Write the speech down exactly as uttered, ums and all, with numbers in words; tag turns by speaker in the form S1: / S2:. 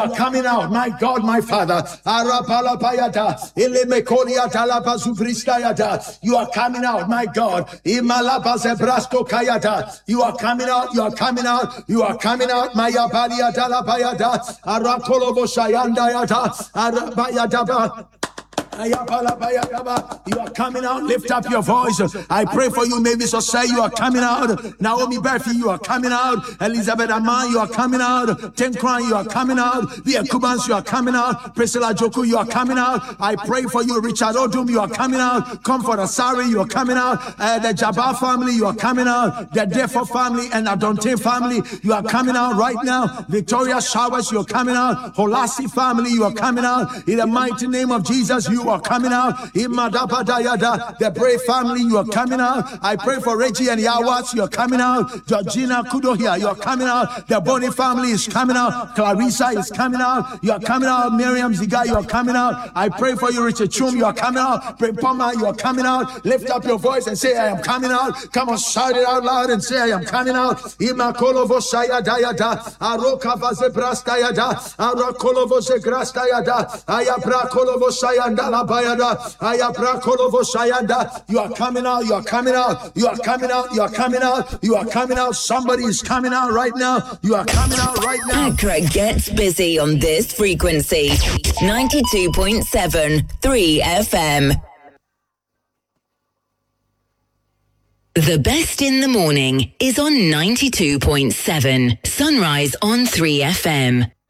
S1: are coming out. My God, my Father. Arapalapayata. Elemekoliatalapazufristayata. You are coming out, my God. Imalapazebraskokayata. You are coming out. You are coming out. You are coming out. Maya Paliatalapayata. Arakoloboshayandayata. Arabayataba. You are coming out. Lift up your voice. I pray for you. Maybe so say you are coming out. Naomi Berfi, you are coming out. Elizabeth Aman, you are coming out. Tenkran, you are coming out. Via Kubans, you are coming out. Priscilla Joku, you are coming out. I pray for you. Richard Odum, you are coming out. Comfort Asari, you are coming out. Uh, the Jabbar family, you are coming out. The Defo family and Adonte family, you are coming out right now. Victoria Showers, you are coming out. Holasi family, you are coming out. In the mighty name of Jesus, you are coming out. The Brave family, you are coming out. I pray for Reggie and Yawas, you are coming out. Georgina Kudohia, you are coming out. The Bonnie family is coming out. Clarissa is coming out. You are coming out. Miriam Ziga, you are coming out. I pray for you, Richard Chum, you are coming out. Primpoma, you are coming out. Lift up your voice and say, I am coming out. Come on, shout it out loud and say, I am coming out. Imakolovo Sayadayada, Aroka Vazebrastayada, Arakolovo Zegrastayada, Ayabra Kolovo Sayanda. You are coming out, you are coming out, you are coming out, you are coming out, you are coming out. Somebody is coming out right now. You are coming out right now.
S2: Accra gets busy on this frequency. ninety-two point seven, three F M. The best in the morning is on ninety-two point seven. Sunrise on three F M.